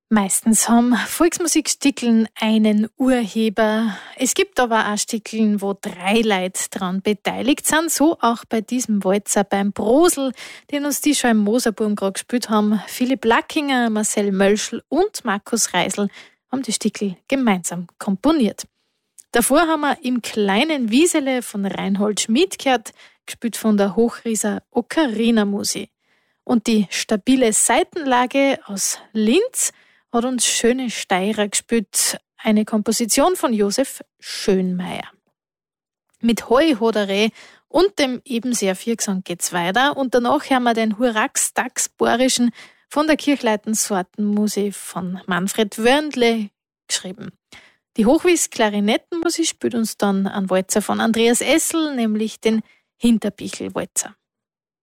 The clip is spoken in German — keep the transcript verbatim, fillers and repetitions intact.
Meistens haben Volksmusikstickeln einen Urheber. Es gibt aber auch Stickeln, wo drei Leute daran beteiligt sind. So auch bei diesem Walzer beim Brosel, den uns die schon im Moserburm gerade gespielt haben. Philipp Lackinger, Marcel Mölschl und Markus Reisel haben die Stickel gemeinsam komponiert. Davor haben wir im kleinen Wiesele von Reinhold Schmid gehört, gespielt von der Hochrieser Ocarina Musi. Und die stabile Seitenlage aus Linz hat uns Schöne Steirer gespielt, eine Komposition von Josef Schönmeier. Mit Hoi Hodere und dem Ebenseer Viergesang geht's weiter und danach haben wir den Hurax Dax Borischen von der Kirchleiten Sortenmusik von Manfred Wörndle geschrieben. Die Hochwies Klarinettenmusik spielt uns dann ein Walzer von Andreas Essel, nämlich den Hinterbichel-Walzer.